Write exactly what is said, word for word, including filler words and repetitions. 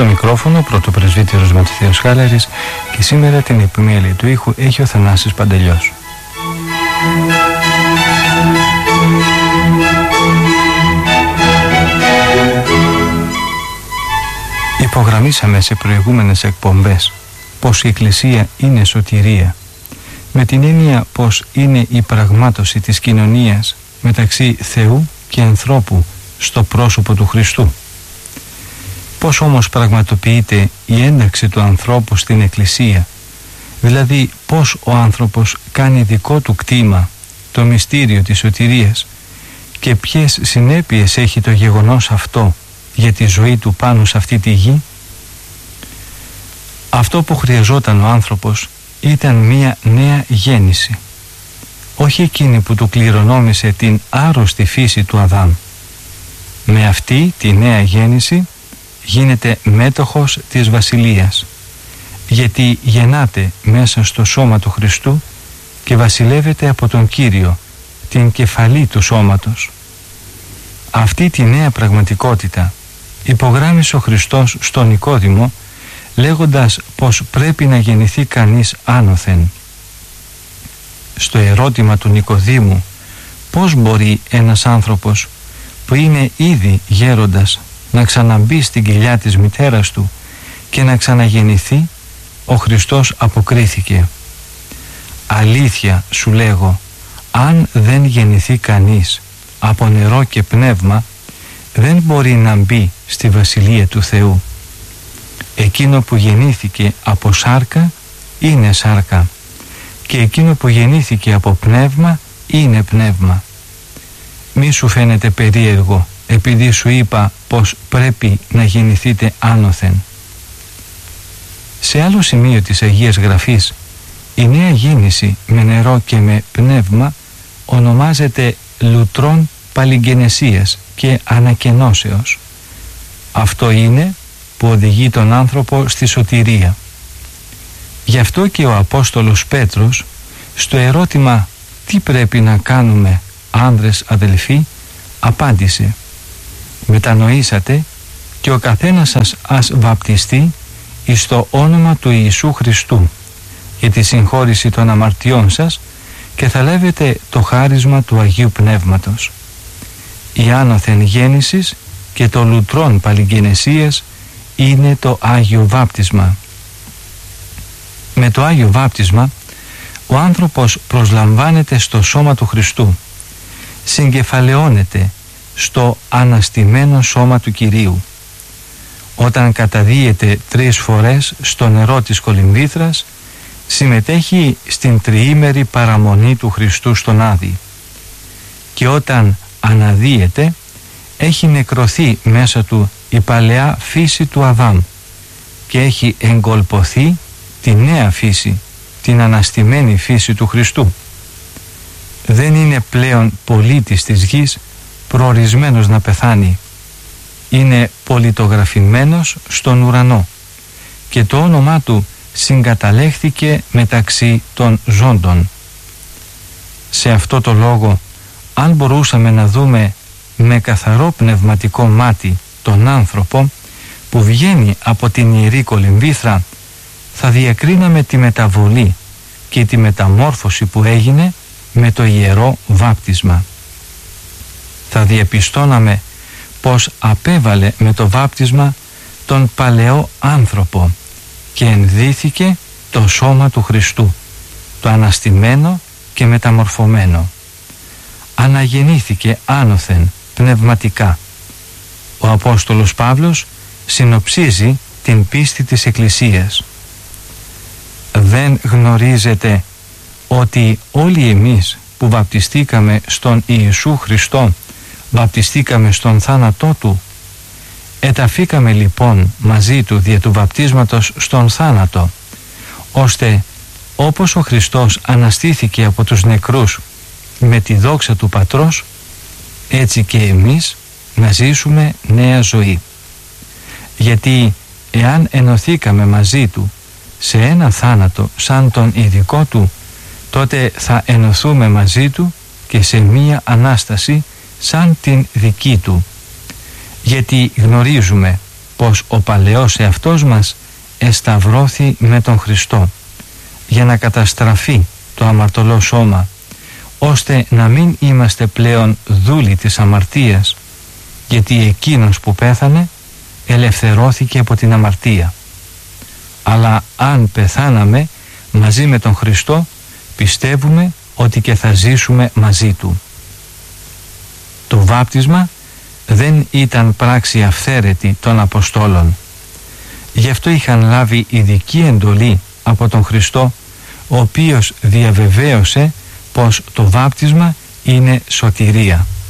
Στο μικρόφωνο πρωτοπρεσβύτερος Ματθαίος Χάλαρης και σήμερα την επιμέλεια του ήχου έχει ο Θανάσης Παντελιός. Υπογραμμίσαμε σε προηγούμενες εκπομπές πως η Εκκλησία είναι σωτηρία, με την έννοια πως είναι η πραγμάτωση της κοινωνίας μεταξύ Θεού και ανθρώπου στο πρόσωπο του Χριστού. Πώς όμως πραγματοποιείται η ένταξη του ανθρώπου στην Εκκλησία, δηλαδή πώς ο άνθρωπος κάνει δικό του κτήμα το μυστήριο της σωτηρίας και ποιες συνέπειες έχει το γεγονός αυτό για τη ζωή του πάνω σε αυτή τη γη. Αυτό που χρειαζόταν ο άνθρωπος ήταν μία νέα γέννηση, όχι εκείνη που του κληρονόμησε την άρρωστη φύση του Αδάμ. Με αυτή τη νέα γέννηση γίνεται μέτοχος της βασιλείας, γιατί γεννάται μέσα στο σώμα του Χριστού και βασιλεύεται από τον Κύριο, την κεφαλή του σώματος. Αυτή τη νέα πραγματικότητα υπογράμμισε ο Χριστός στον Νικόδημο, λέγοντας πως πρέπει να γεννηθεί κανείς άνωθεν. Στο ερώτημα του Νικοδήμου πώς μπορεί ένας άνθρωπος που είναι ήδη γέροντας να ξαναμπεί στην κοιλιά της μητέρας του και να ξαναγεννηθεί, ο Χριστός αποκρίθηκε: «Αλήθεια σου λέγω, αν δεν γεννηθεί κανείς από νερό και πνεύμα, δεν μπορεί να μπει στη Βασιλεία του Θεού. Εκείνο που γεννήθηκε από σάρκα είναι σάρκα και εκείνο που γεννήθηκε από πνεύμα είναι πνεύμα. Μη σου φαίνεται περίεργο επειδή σου είπα πως πρέπει να γεννηθείτε άνωθεν». Σε άλλο σημείο της Αγίας Γραφής, η νέα γέννηση με νερό και με πνεύμα ονομάζεται λουτρών παλιγγενεσίας και ανακαινώσεως. Αυτό είναι που οδηγεί τον άνθρωπο στη σωτηρία. Γι' αυτό και ο Απόστολος Πέτρος στο ερώτημα «Τι πρέπει να κάνουμε, άνδρες αδελφοί?» απάντησε: «Μετανοήσατε και ο καθένας σας ας βαπτιστεί εις το όνομα του Ιησού Χριστού για τη συγχώρηση των αμαρτιών σας και θα λάβετε το χάρισμα του Αγίου Πνεύματος». Η άνωθεν γέννησης και το λουτρών παλιγγενεσίας είναι το Άγιο Βάπτισμα. Με το Άγιο Βάπτισμα ο άνθρωπος προσλαμβάνεται στο σώμα του Χριστού, συγκεφαλαιώνεται στο αναστημένο σώμα του Κυρίου. Όταν καταδύεται τρεις φορές στο νερό της κολυμβήθρας, συμμετέχει στην τριήμερη παραμονή του Χριστού στον Άδη, και όταν αναδύεται έχει νεκρωθεί μέσα του η παλαιά φύση του Αδάμ και έχει εγκολποθεί τη νέα φύση, την αναστημένη φύση του Χριστού. Δεν είναι πλέον πολίτης της γης, προορισμένος να πεθάνει. Είναι πολιτογραφημένος στον ουρανό και το όνομά του συγκαταλέχθηκε μεταξύ των ζώντων. Σε αυτό το λόγο, αν μπορούσαμε να δούμε με καθαρό πνευματικό μάτι τον άνθρωπο που βγαίνει από την Ιερή Κολυμβήθρα, θα διακρίναμε τη μεταβολή και τη μεταμόρφωση που έγινε με το Ιερό Βάπτισμα. Θα διαπιστώναμε πως απέβαλε με το βάπτισμα τον παλαιό άνθρωπο και ενδύθηκε το σώμα του Χριστού, το αναστημένο και μεταμορφωμένο. Αναγεννήθηκε άνωθεν πνευματικά. Ο Απόστολος Παύλος συνοψίζει την πίστη της Εκκλησίας: «Δεν γνωρίζετε ότι όλοι εμείς που βαπτιστήκαμε στον Ιησού Χριστό βαπτιστήκαμε στον θάνατό Του? Εταφήκαμε λοιπόν μαζί Του δια του βαπτίσματος στον θάνατο, ώστε όπως ο Χριστός αναστήθηκε από τους νεκρούς με τη δόξα του Πατρός, έτσι και εμείς να ζήσουμε νέα ζωή. Γιατί εάν ενωθήκαμε μαζί Του σε ένα θάνατο σαν τον ειδικό Του, τότε θα ενωθούμε μαζί Του και σε μία Ανάσταση σαν την δική Του. Γιατί γνωρίζουμε πως ο παλαιός εαυτός μας εσταυρώθη με τον Χριστό για να καταστραφεί το αμαρτωλό σώμα, ώστε να μην είμαστε πλέον δούλοι της αμαρτίας, γιατί εκείνος που πέθανε ελευθερώθηκε από την αμαρτία. Αλλά αν πεθάναμε μαζί με τον Χριστό, πιστεύουμε ότι και θα ζήσουμε μαζί Του. Το βάπτισμα δεν ήταν πράξη αυθαίρετη των Αποστόλων. Γι' αυτό είχαν λάβει ειδική εντολή από τον Χριστό, ο οποίος διαβεβαίωσε πως το βάπτισμα είναι σωτηρία.